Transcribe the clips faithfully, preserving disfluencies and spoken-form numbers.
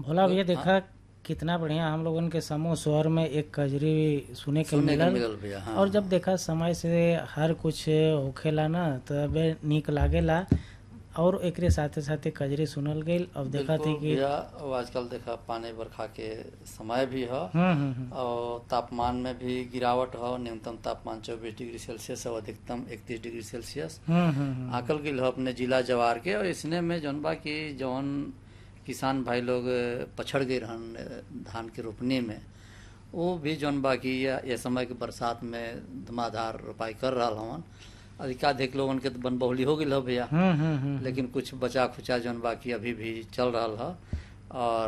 भोला भैया देखा कितना बढ़िया हम लोगन के समूह स्वर में एक कजरी सुने के सुनने के मिलल मिलल भैया। हाँ, और जब देखा समय से हर कुछ होखेला ना तबे नीक लागेला और एकरे साथे साथे कजरी सुनल गईल। अब देखा थी बिल्कुल कि भैया। वो आजकल देखा पानी बरखा के समय भी है हम्म हम्म हम्म, और तापमान में भी गिरावट हो। न्यूनतम तापमान चौबीस डिग्री सेल्सियस और अधिकतम इकतीस डिग्री सेल्सियस हम्म हम्म हम्म, आकल गिल हो अपने जिला जवार के। और इसने में जौन बा कि जौन किसान भाई लोग पछड़ गए रहन धान के रोपनी में, वो भी जौन बा कि ये समय के बरसात में धुआंधार रोपाई कर रहा हवन। अधिकाधिक लोगन के तो बनबहुली हो गई हो भैया, हम्म हम्म हम्म, लेकिन कुछ बचा खुचा जौन बाकी अभी भी चल रहा है। और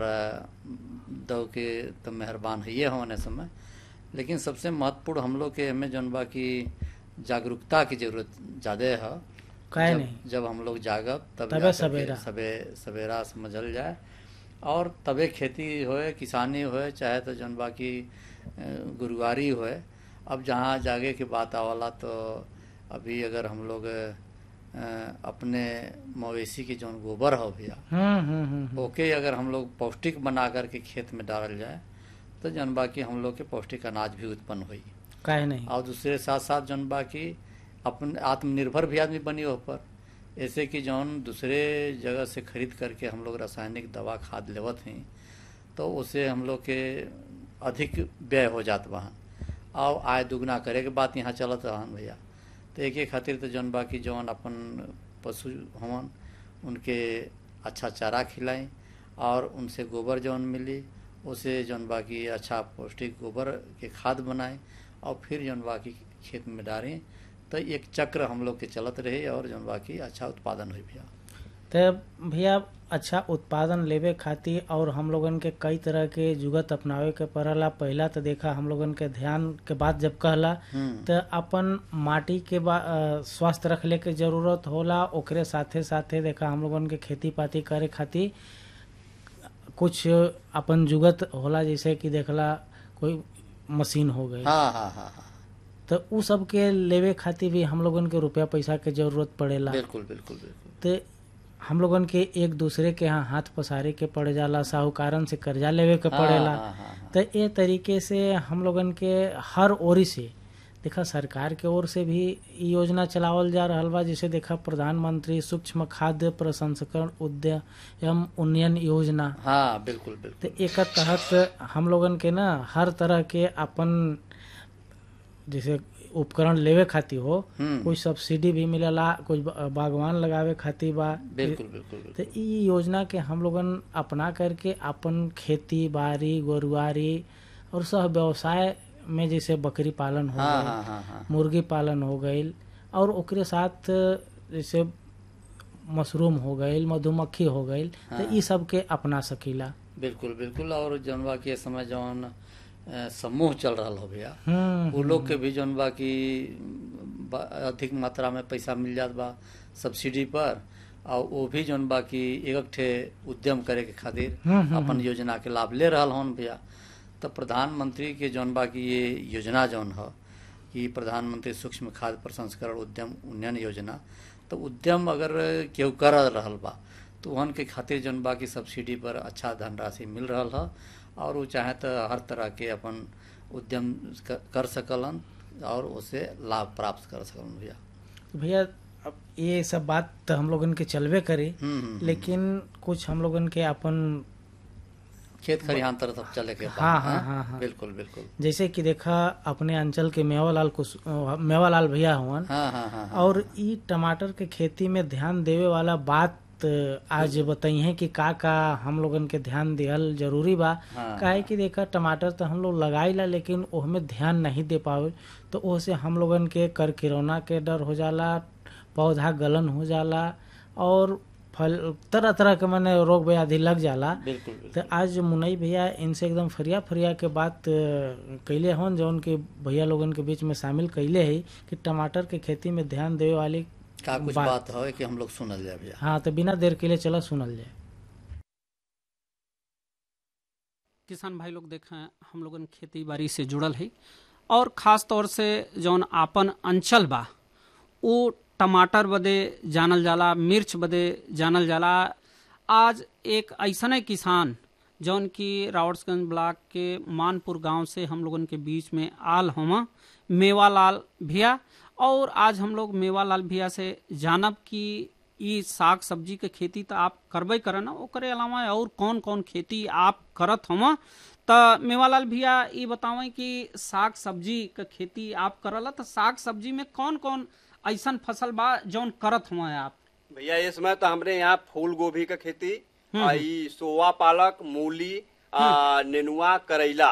दो के तो मेहरबान है ये होने समय। लेकिन सबसे महत्वपूर्ण हम लोग के हमें जौन बाकी जागरूकता की जरूरत ज़्यादा है। काहे जब, नहीं जब हम लोग जागब तब तबे जाकर के सवेरा। सबे सवेरा समझल जाए और तबे खेती होए, किसानी होए, चाहे तो जौन बाकी गुरुवारी होए। अब जहाँ जागे की बात आवला तो अभी अगर हम लोग अपने मवेशी की जौन गोबर हो भैया, हम्म हम्म हम्म हम्म, ओके अगर हम लोग पौष्टिक बना करके खेत में डालल जाए तो जौन बाकी हम लोग के पौष्टिक अनाज भी उत्पन्न हुई। काहे नहीं और दूसरे साथ साथ जौन बाकी अपन आत्मनिर्भर भी आदमी बनी हो पर। ऐसे कि जौन दूसरे जगह से खरीद करके हम लोग रासायनिक दवा खाद लेवत हैं तो उससे हम लोग के अधिक व्यय हो जात वहाँ और आय दुगना करे के बात यहाँ चलत रहन भैया। तो एक एक खातिर तो जौन बाकी जौन अपन पशु हवन उनके अच्छा चारा खिलाएं और उनसे गोबर जौन मिली उसे जौन बाकी अच्छा पौष्टिक गोबर के खाद बनाएं और फिर जौन बाकी खेत में डालें तो एक चक्र हम लोग के चलत रहे और जौन बाकी अच्छा उत्पादन हुई भैया। तो भैया अच्छा उत्पादन लेवे खातिर और हम लोगन के कई तरह के जुगत अपनावे के पड़ला। पहला तो देखा हम लोगन के ध्यान के बात जब कहला तो अपन माटी के स्वास्थ्य रखले के जरूरत होला। ओकरे साथे साथे देखा हम लोगन के खेती पाती करे खातिर कुछ अपन जुगत होला, जैसे कि देखला कोई मशीन हो गई। हाँ हाँ हाँ हाँ तो उ सब के लेवे खातिर भी हम लोगन के रुपया पैसा के जरूरत पड़ेला। बिल्कुल बिल्कुल बिल्कुल। तो हम लोगन के एक दूसरे के यहाँ हाथ पसारे के पड़ जाला, साहूकारन से कर्जा लेवे के पड़ेला। हाँ, हाँ, हाँ, तो ये तरीके से हम लोगन के हर ओरी से देखा सरकार के ओर से भी योजना चलावल जा रहल बा। जैसे देखा प्रधानमंत्री सूक्ष्म खाद्य प्रसंस्करण उद्यम उन्नयन योजना। हाँ बिल्कुल बिल्कुल। तो एक तहत हम लोगन के ना हर तरह के अपन जैसे उपकरण लेवे खातिर हो कोई सब्सिडी भी मिलेला, कुछ बागवान लगावे खातिर बा। बिल्कुल बिल्कुल। तो ई योजना के हम लोगन अपना करके अपन खेती बाड़ी गोरुआरी और सब व्यवसाय में जैसे बकरी पालन हो हाँ, गई, हाँ, हाँ, हाँ। मुर्गी पालन हो गई और ओकरे साथ जैसे मशरूम हो गई, मधुमक्खी हो गई। हाँ। तो ई सब के अपना सकीला। बिल्कुल बिल्कुल। और जनवा के समय जौन समूह चल रहा हो भैया हम्म वो लोग के भी जौन बा की अधिक मात्रा में पैसा मिल जात बा सब्सिडी पर। और वो भी जौन बा की एक ठे उद्यम करे के खातिर अपन योजना के लाभ ले रहा हन भैया। तो प्रधानमंत्री के जौन बा की ये योजना जौन है कि प्रधानमंत्री सूक्ष्म खाद्य प्रसंस्करण उद्यम उन्नयन योजना। तो उद्यम अगर केहू कर रहल बा तो उहन के खातिर जौन बा की सब्सिडी पर अच्छा धनराशि मिल रहा है और वो चाहे तो हर तरह के अपन उद्यम कर सकलन और उसे लाभ प्राप्त कर सकलन भैया। भैया अब ये सब बात तो हम लोगन के चलवे करे, लेकिन कुछ हम लोगन के अपन खेत खरिहान तरफ चले के हाँ हाँ हाँ हाँ बिल्कुल बिल्कुल। जैसे कि देखा अपने अंचल के मेवालाल कुछ मेवालाल भैया हुआ हाँ, हाँ, हाँ, और ई टमाटर के खेती में ध्यान देवे वाला बात आज बताई है कि का का हम लोगन के ध्यान देहल जरूरी बा। हाँ, काहे कि देखा टमाटर तो हम लोग लगाईला लेकिन ओहमे ध्यान नहीं दे पावे तो ओसे हम लोगन के कर किरौना के डर हो जाला, पौधा गलन हो जाला और फल तरह तरह के माने रोग व्याधि लग जाला। बिल्कुल, तो आज मुनई भैया इनसे एकदम फरिया फरिया के बात कैले हन जो उनके भैया लोगन के बीच में शामिल कैले है कि टमाटर के खेती में ध्यान देवे वाली का कुछ बात, बात हो कि हम लोग सुनल जाए भैया। हाँ तो बिना देर के लिए चला सुनल जाए। किसान भाई लोग देखें हम लोगन खेती बाड़ी से जुड़ल है और खास तौर से जौन आपन अंचल बा वो टमाटर बदे जानल जाला, मिर्च बदे जानल जाला। आज एक ऐसने किसान जौन की रावर्ट्सगंज ब्लॉक के मानपुर गांव से हम लोगन के बीच में आल हम मेवालाल भैया। और आज हम लोग मेवालाल भैया से जानब कि ई साग सब्जी के खेती तो आप करबे करन, ओकरे अलावा और कौन कौन खेती आप करत हम। तो मेवालाल भैया ये बतावें कि साग सब्जी के खेती आप करला, तो साग सब्जी में कौन कौन ऐसन फसल बा जौन करत हम आप? भैया इस समय तो हमरे यहाँ फूल गोभी का खेती, आ, ई सोवा पालक, मूली, आ, नेनुआ, करेला,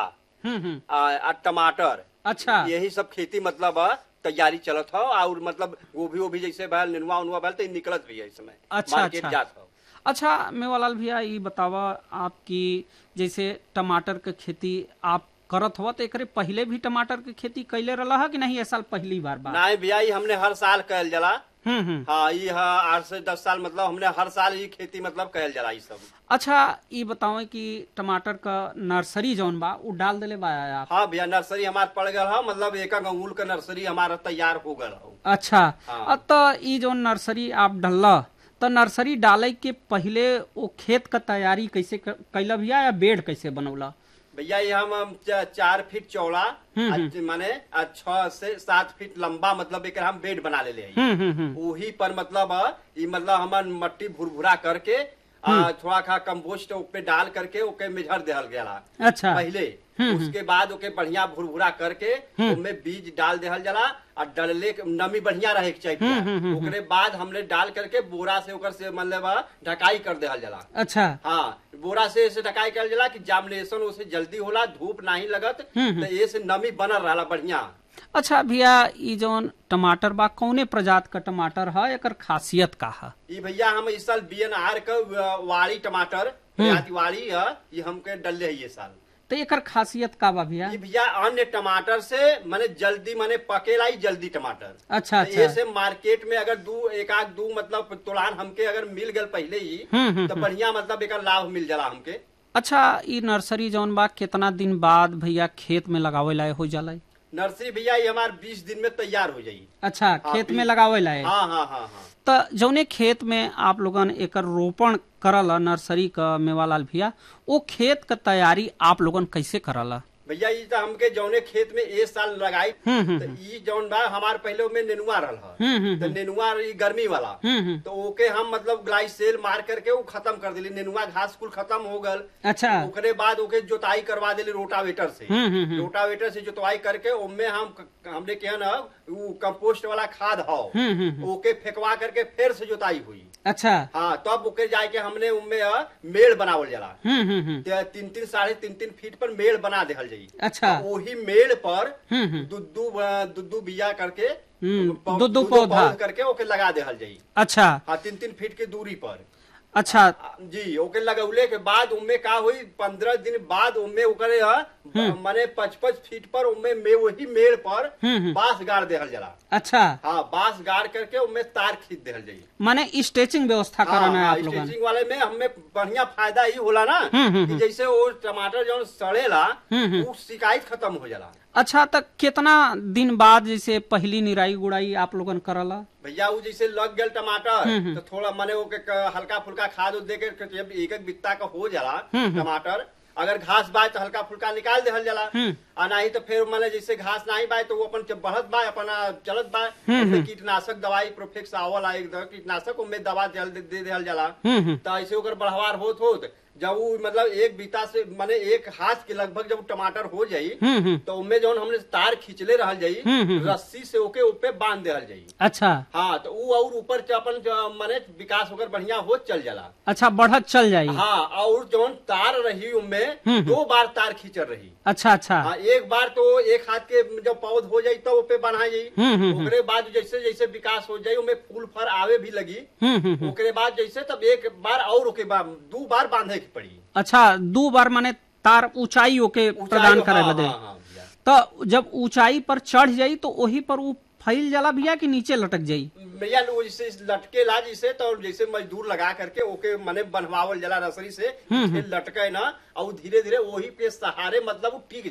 आ, आ, टमाटर, अच्छा यही सब खेती मतलब आ, तैयारी चलत हो। और मतलब गोभी वोभी जैसे भैल, नेनुआ उनुआ भैल तो निकलत भी है इस समय। अच्छा मार्केट अच्छा जात हो। अच्छा मेवालाल भैया ये बतावा आपकी जैसे टमाटर के खेती आप करत हो, तो एकरे पहले भी टमाटर के खेती कैले रहा है कि नहीं, ये साल पहली बार बा? नहीं भैया ये हमने हर साल कहल जला। हम्म हम्म हाँ ये आठ से दस साल मतलब हमने हर साल ये खेती मतलब कहल जला ये सब। अच्छा ये बताओ कि टमाटर का नर्सरी जौन बा वो डाल देले बा आप? हाँ भैया नर्सरी हमारे पड़ गल है, मतलब एक अंगूल का नर्सरी हमारा तैयार हो गल हो। अच्छा हाँ। तो ये जो नर्सरी आप डालला, तो नर्सरी डाले के पहले वो खेत का तैयारी कैसे कैला भैया, या बेड कैसे बनौला? भैया ये हम हम च- चार फीट चौड़ा माने आ, छह से सात फीट लंबा मतलब एक हम बेड बना ले ले हम्म हम्म हम्म वही पर मतलब आ, ये मतलब हमार मट्टी भुरभुरा करके आ, थोड़ा खा कंपोस्ट पे डाल करके ओके मेझर देहल गया अच्छा पहले। उसके बाद ओके बढ़िया भुरभुरा करके उनमें बीज डाल देहल जला और डलले के- नमी बढ़िया रहे के चाहिए। ओकरे बाद हमने डाल करके बोरा से ओकर से मतलब आ, ढकाई कर देहल जला। अच्छा हाँ बोरा से ऐसे ढकाई कर जला कि जामनेशन उसे जल्दी होला, धूप नहीं लगत, तो ये से नमी बनल रहा बढ़िया। अच्छा भैया ये जौन टमाटर बा कौने प्रजात का टमाटर है, एकर खासियत का है? ये भैया हम इस साल बी एन आर का वाड़ी टमाटर प्रजाति वाड़ी है, ये हमके डले है ये साल। तो एकर खासियत का बा भैया? ये भैया अन्य टमाटर से माने जल्दी माने पकेला ही जल्दी टमाटर। अच्छा तो ये अच्छा से मार्केट में अगर दू एक आध दू मतलब तोलान हमके अगर मिल गल पहले ही तो बढ़िया मतलब एक लाभ मिल जला हमके। अच्छा ये नर्सरी जौन बा कितना दिन बाद भैया खेत में लगावे लायक हो जाला? नर्सरी भैया ये हमारे बीस दिन में तैयार हो जाये। अच्छा हाँ, खेत में बीस- लगावे लायक। हाँ हाँ हाँ हाँ तो जौने खेत में आप लोगन एकर रोपण करला नर्सरी का मेवालाल भैया, वो खेत का तैयारी आप लोगन कैसे करला? भैया ये तो हमके जौने खेत में एक साल लगाई हम्म, तो ये जौन बा हमारे पहले में नेनुआ रहल हम्म, है, तो नेनुआ ये गर्मी वाला, हम्म तो ओके हम मतलब ग्लाइसेल मार करके वो खत्म कर दिली। नेनुआ घास कुल खत्म हो गल। अच्छा ओकरे बाद ओके जोताई करवा दिली रोटावेटर से। हम्म, हम्म, हम्म। रोटावेटर से जोतवाई करके उनमें हम हमने क्या ना वो कंपोस्ट वाला खाद हो हम्म, हम्म, ओके फेंकवा करके फिर से जोताई हुई। अच्छा हाँ तब ओके जाके हमने उनमें अ, मेड़ बनावल जला। हम्म हम्म हम्म ते तीन तीन साढ़े तीन तीन फीट पर मेड़ बना देहल जाई। अच्छा वही मेड़ पर हम्म, हम्म। दुद्दू अ, दुद्दू बिया करके हम्म, पौ- दुद्दू दुद्दू पौधा। पौध करके ओके लगा देहल जाई। अच्छा हाँ तीन तीन फीट की दूरी पर। अच्छा जी ओके लगौले के बाद उनमें का हुई पंद्रह दिन बाद उनमें ओकरे माने पच पच फीट पर उनमें में वही मेड़ पर बांस गाड़ देहल जला। अच्छा हाँ बांस गाड़ करके उनमें तार खींच देहल जाई। माने स्टेचिंग व्यवस्था कराना है हाँ, आप लोगन? स्टिचिंग वाले में हमें बढ़िया फायदा ही होला ना कि जैसे वो टमाटर जो सड़ेला वो शिकायत खत्म हो जाला। अच्छा तो कितना दिन बाद जैसे पहली निराई गुड़ाई आप लोगन करला? भैया वो जैसे लग गल टमाटर तो थोड़ा मने वो के हल्का फुल्का खाद दे के जब एक एक बित्ता का हो जाला टमाटर, अगर घास बाय तो हल्का फुल्का निकाल देहल जाला, और नहीं तो फिर माने जैसे घास नहीं बाय तो वो अपन जब बढ़त बाय अपना चलत बाय उसमें कीटनाशक दवाई प्रोफेक्स आवल आ एक कीटनाशक उनमें दवा दे दे देहल जाला। तो ऐसे ओकर बढ़वार होत होत जब वो मतलब एक बीता से माने एक हाथ के लगभग जब टमाटर हो जाई तो उनमें जो हमने तार खींचले रहल जाई रस्सी से ओके ऊपर बांध देहल जाई। अच्छा हाँ तो वो और ऊपर से अपन जो माने विकास होकर बढ़िया हो चल जाला। अच्छा बढ़त चल जाई। हाँ और जो तार रही उनमें दो बार तार खींचल रही। अच्छा अच्छा हाँ एक बार तो एक हाथ के जब पौध हो जाई तब पे बना जाई। ओकरे बाद जैसे जैसे विकास हो जाई उनमें फूल फर आवे भी लगी। ओकरे बाद जैसे तब एक बार और ओके दो बार बांधे की पड़ी। अच्छा दो बार माने तार ऊंचाई ओके प्रदान ऊंचाई- करे हाँ, बदे। हाँ, हाँ, भैया। तो जब ऊंचाई पर चढ़ जाई तो वही पर वो फैल जाला भैया कि नीचे लटक जाई? भैया वो जैसे लटके ला जैसे तो जैसे मजदूर लगा करके ओके मने बनवावल जला रसरी से फिर लटके ना और धीरे धीरे वही पे सहारे मतलब वो टिक जाई।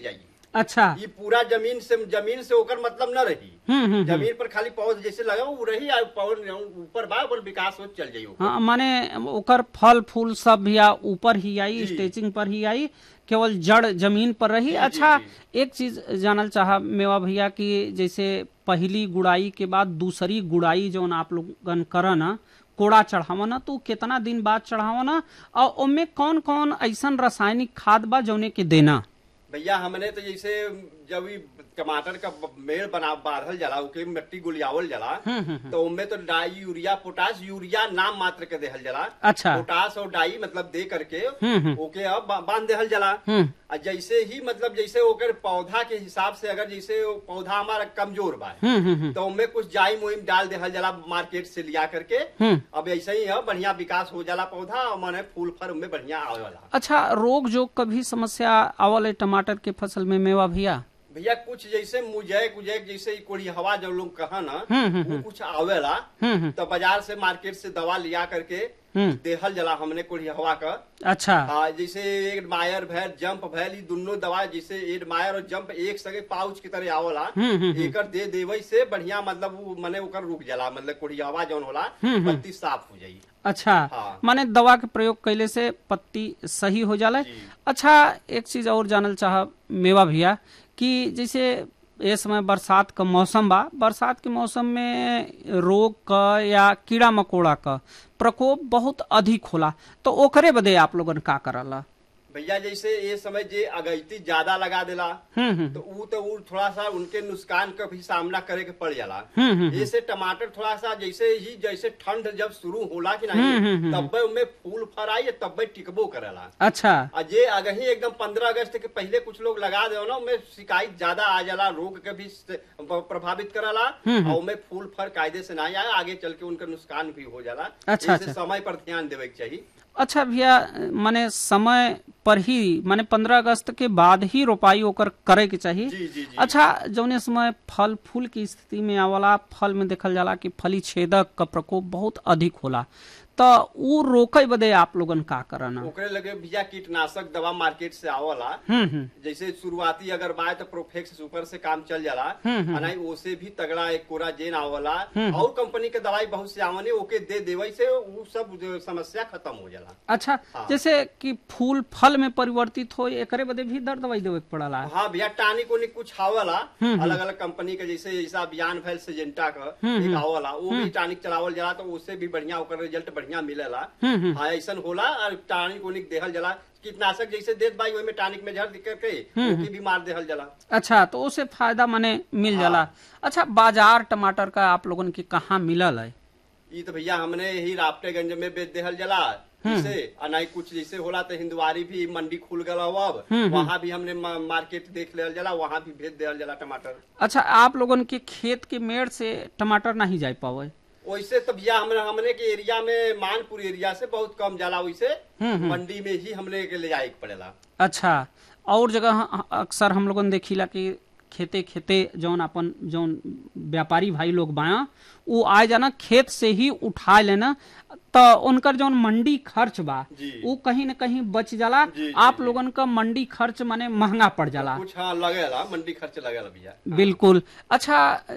अच्छा ये पूरा जमीन से जमीन से ओकर मतलब न रही। हम्म हम्म जमीन पर खाली पौध जैसे लगा वो रही आ पौध ऊपर बा ओकर विकास हो चल जाई ओकर। हाँ माने ओकर फल फूल सब भी आ ऊपर ही आई, जी। स्टेचिंग पर ही आई, केवल जड़ जमीन पर रही। जी, अच्छा जी, एक चीज जानल चाह मेवा भैया कि जैसे पहली गुड़ाई के बाद दूसरी गुड़ाई जो आप लोगन करन ना कोड़ा चढ़ावा ना तो कितना दिन बाद चढ़ावा ना और ओमे कौन कौन ऐसा रासायनिक खाद बा जौने के देना? भैया हमने तो जैसे जब ई टमाटर का मेड़ बना बांधल जाला ओके मिट्टी गुलियावल जाला तो उनमें तो डाई यूरिया पोटास यूरिया नाम मात्र के देहल जाला। अच्छा पोटास और डाई मतलब दे करके हम्म ओके अब बा- बांध देहल जाला। हम्म आ जैसे ही मतलब जैसे ओकर पौधा के हिसाब से अगर जैसे वो पौधा हमारा कमजोर बा हम्म हम्म तो उनमें कुछ जाई मुहिम डाल देहल जाला मार्केट से लिया करके। हम्म। अब ऐसे ही है बढ़िया विकास हो जाला पौधा और माने फूल फल उनमें बढ़िया आवे वाला। अच्छा रोग जो कभी समस्या आवल है टमाटर के फसल में मेवा भैया? भैया कुछ जैसे मुजय कुजय जैसे कोई हवा जब लोग कहा ना हम्म, हम्म, वो कुछ आवेला हम्म तो बाजार से मार्केट से दवा लिया करके हम्म देहल जला हमने कोई हवा का। अच्छा हाँ जैसे एडमायर भैल जंप भैल ई दोनों दवा जैसे एडमायर और जंप एक संगे पाउच की तरह आवला हम्म, हम्म, एकर दे देवे से बढ़िया मतलब वो मने ओकर रुक जाला मतलब कोई हवा जौन होला पत्ती साफ हो जाई। अच्छा हाँ। माने दवा के प्रयोग कैले से पत्ती सही हो जाला। जी। अच्छा एक चीज और जानल चाह मेवा भैया कि जैसे ये समय बरसात का मौसम बा, बरसात के मौसम में रोग का या कीड़ा मकोड़ा का प्रकोप बहुत अधिक होला तो ओकरे बदे आप लोगन का करला? भैया जैसे ये समय जे अगैती ज्यादा लगा देला हम्म हम्म तो ऊ तो ऊ थोड़ा सा उनके नुकसान का भी सामना करे के पड़ जाला। हम्म, हम्म, ऐसे टमाटर थोड़ा सा जैसे ही जैसे ठंड जब शुरू होला कि हम्म, हम्म, नहीं हम्म। तब्बे उनमें फूल फर आई तब्बे टिकबो करेला। अच्छा आ जे अगही एकदम पंद्रह अगस्त के पहले कुछ लोग लगा दे ना उनमें शिकायत ज्यादा आ जाला रोग के भी से- प्रभावित करला और उनमें फूल फर कायदे से नहीं आया आगे चल के उनका नुकसान भी हो जाला। अच्छा, ऐसे अच्छा। समय पर ध्यान देवे के चाहिए। अच्छा भैया माने समय पर ही माने पंद्रह अगस्त के बाद ही रोपाई ओकर करे के चाहिए। जी, जी, जी। अच्छा जौने समय फल फूल की स्थिति में आवला फल में देखल जाला कि फली छेदक का प्रकोप बहुत अधिक होला तो उ रोके बदे आप लोगन का करना? ओकरे लगे भैया कीटनाशक दवा मार्केट से आवला। हम्म हम्म जैसे शुरुआती अगर बाय तो प्रोफेक्स सुपर से काम चल जाला हम्म, आ नहीं ओसे भी तगड़ा एक कोराजेन आवला और कंपनी के दवाई बहुत से आवने ओके दे देवे से वो सब जो समस्या खत्म हो जाला। अच्छा हाँ। जैसे कि फूल फल में परिवर्तित हो एकरे बदे भी दर दवाई देवे के पड़ला? हाँ भैया टानिक उनिक कुछ आवला अलग अलग कंपनी के जैसे जैसा अभियान फैल सेजेंटा का एक आवला वो भी टानिक चलावल जाला तो उससे भी बढ़िया ओकर रिजल्ट बढ़िया मिलेला। हाँ ऐसा होला और टानिक उनिक देहल जाला कीटनाशक जैसे देत बाई वही में टानिक में झड़ दिक्कत के ओके भी मार देहल जाला। अच्छा तो उसे फायदा माने मिल हाँ। जाला। अच्छा बाजार टमाटर का आप लोगन के कहाँ मिलल है? ये तो भैया हमने ही राप्टेगंज में बेच देहल जला जैसे अनाई कुछ जैसे होला तो हिंदवारी भी मंडी खुल गला अब वहाँ भी हमने मा- मार्केट देख ले जला वहाँ भी भेज देहल जला टमाटर। अच्छा आप लोगन के खेत के मेड़ से टमाटर नहीं जा पावे? वैसे तो भैया हमने हमने के एरिया में मानपुर एरिया से बहुत कम जाला वैसे मंडी में ही हमने के ले जाए के पड़ेला। अच्छा और जगह अक्सर हम लोगन देखिला कि खेते खेते जौन अपन जौन व्यापारी भाई लोग बाया वो आए जाना खेत से ही उठा लेना तो उनकर जौन मंडी खर्च बा जी। वो कहीं न कहीं बच जाला। जी, जी, आप जी। लोगन का मंडी खर्च माने महंगा पड़ जाला। कुछ हाँ लगेला मंडी खर्च लगेला भैया। बिल्कुल। अच्छा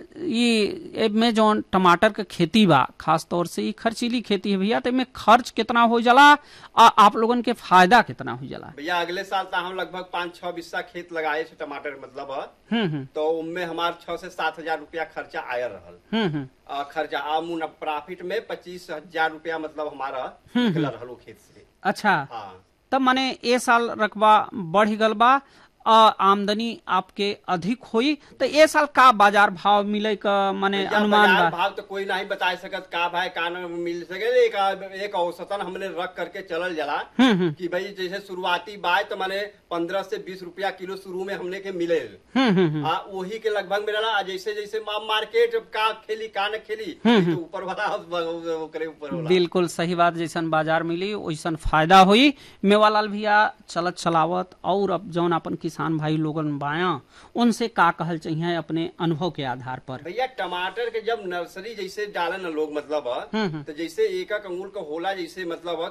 ये में जो टमाटर के खेती बा खास तौर से ये खर्चीली खेती है भैया तो इनमें खर्च कितना हो जाला और आप लोगन के फायदा कितना हो जाला? भैया अगले साल तो हम लगभग पाँच छह बिस्सा खेत लगाए थे टमाटर मतलब हम्म हम्म तो उनमें हमार छह से सात हजार रुपया खर्चा आया रहल। हम्म हम्म आ, खर्चा आ मुन प्रॉफिट में पच्चीस हजार रुपया मतलब हमारा निकल रहल उ खेत से। अच्छा हाँ तब माने ए साल रकबा बढ़ गल बा आ, आमदनी आपके अधिक हुई तो ए साल का बाजार भाव मिले का माने भैया, अनुमान बाजार बा? भाव तो कोई नहीं बता सकत का भाई का न मिल सके एक एक औसतन हमने रख करके चलल जला हम्म हम्म कि भाई जैसे शुरुआती बाय तो माने पंद्रह से बीस रुपया किलो शुरू में हमने के मिले हम्म हम्म हम्म। आ वही के लगभग मिला आ जैसे जैसे मा- मार्केट का खेली का न खेली तो ऊपर वाला ओकरे ऊपर होला। बिल्कुल सही बात जैसन बाजार मिली वैसन फायदा हुई। मेवालाल भैया चलत चलावत और अब जौन अपन किसान भाई लोगन बाया उनसे का कहल चाहिए अपने अनुभव के आधार पर? भैया टमाटर के जब नर्सरी जैसे डाले न लोग मतलब हम्म, हम्म। तो जैसे एक एक अंगूर का होला जैसे मतलब